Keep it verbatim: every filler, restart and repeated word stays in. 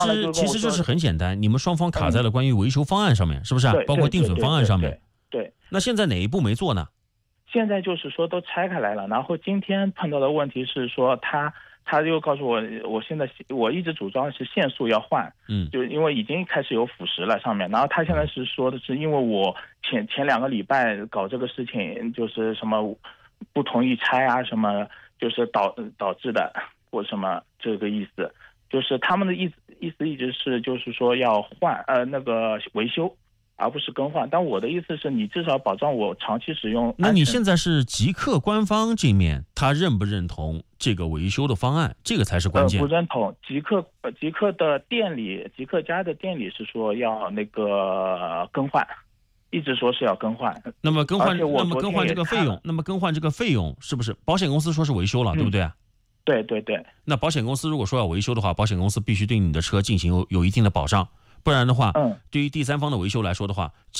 实其实就是很简单，你们双方卡在了关于维修方案上面，是不是啊？包括定损方案上面。 对。 那现在哪一步没做呢？ 现在就是说都拆开来了，然后今天碰到的问题是说他他又告诉我，我现在我一直主张是限速要换， 嗯， 就因为已经开始有腐蚀了上面，然后他现在是说的是因为我前前两个礼拜搞这个事情，就是什么不同意拆啊什么，就是导导致的或什么这个意思，就是他们的意思意思一直是就是说要换呃那个维修。而不是更换，但我的意思是你至少保障我长期使用。 那你现在是极客官方这面，他认不认同这个维修的方案？这个才是关键。 呃、不认同。极客呃极客的店里，极客家的店里是说要那个更换，一直说是要更换。 那么更换，那么更换这个费用，那么更换这个费用是不是保险公司说是维修了，嗯、对不对？ 对对对。 那保险公司如果说要维修的话，保险公司必须对你的车进行有有一定的保障。不然的话， 嗯， 对于第三方的维修来说的话，